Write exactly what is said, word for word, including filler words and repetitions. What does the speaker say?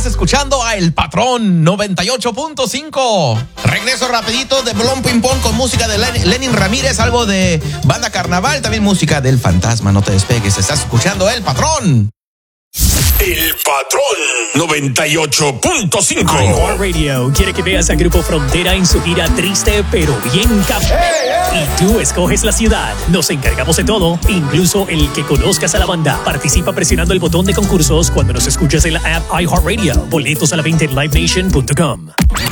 Estás escuchando a El Patrón noventa y ocho punto cinco. Regreso rapidito de Blom Ping Pong con música de Len- Lenin Ramírez, algo de Banda Carnaval, también música del Fantasma. No te despegues, estás escuchando El Patrón. El Patrón noventa y ocho punto cinco. iHeartRadio quiere que veas a Grupo Frontera en su gira triste pero bien cap. Y tú escoges la ciudad. Nos encargamos de todo, incluso el que conozcas a la banda. Participa presionando el botón de concursos cuando nos escuchas en la app iHeartRadio. Boletos a la venta en live nation punto com.